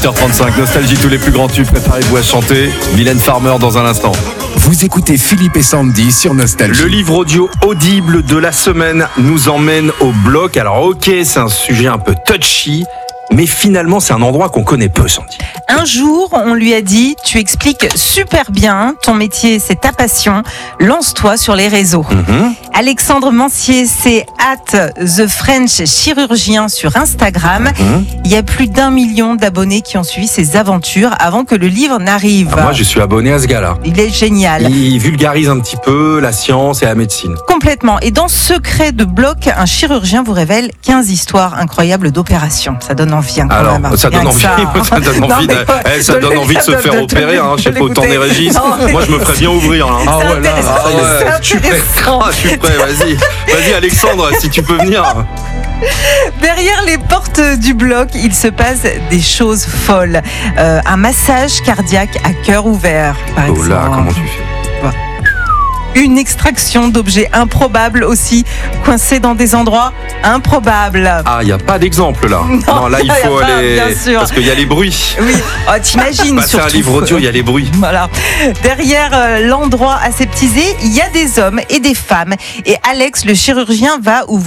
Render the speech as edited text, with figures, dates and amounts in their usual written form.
18h35, Nostalgie, tous les plus grands tubes, préparez-vous à chanter. Mylène Farmer dans un instant. Vous écoutez Philippe et Sandy sur Nostalgie. Le livre audio audible de la semaine nous emmène au bloc. Alors ok, c'est un sujet un peu touchy, mais finalement c'est un endroit qu'on connaît peu, Sandy. Un jour, on lui a dit « Tu expliques super bien, ton métier c'est ta passion, lance-toi sur les réseaux ». Alexandre Mancier, c'est @TheFrenchChirurgien sur Instagram. Il y a plus d'1 million d'abonnés qui ont suivi ses aventures avant que le livre n'arrive. Moi je suis abonné à ce gars-là. Il est génial. Il vulgarise un petit peu la science et la médecine. Complètement. Et dans Secret de bloc, un chirurgien vous révèle 15 histoires incroyables d'opérations. Ça donne envie quand Alors, même. ça donne envie, ça donne envie, ça donne envie de se faire opérer. Je sais pas où t'en es, Régis. Moi, je me ferais bien ouvrir. Ah ouais, là, je suis prêt. Je suis prêt. Vas-y, Alexandre, si tu peux venir. Derrière les portes du bloc, il se passe des choses folles. Un massage cardiaque à cœur ouvert, par exemple. Oh là, comment tu fais? Une extraction d'objets improbables aussi, coincés dans des endroits improbables. Ah, il n'y a pas d'exemple là. Non, là, il faut aller. Bien sûr. Parce qu'il y a les bruits. Oui, t'imagines. C'est un livre audio, il y a les bruits. Voilà. Derrière l'endroit aseptisé, il y a des hommes et des femmes. Et Alex, le chirurgien, va ouvrir